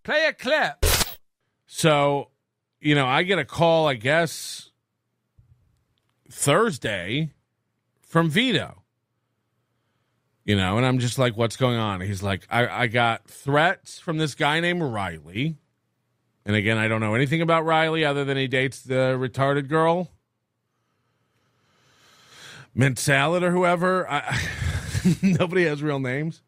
Play a clip. So, I get a call, I guess, Thursday from Vito. And I'm just like, what's going on? He's like, I got threats from this guy named Riley. And again, I don't know anything about Riley other than he dates the retarded girl. Mint Salad or whoever. Nobody has real names.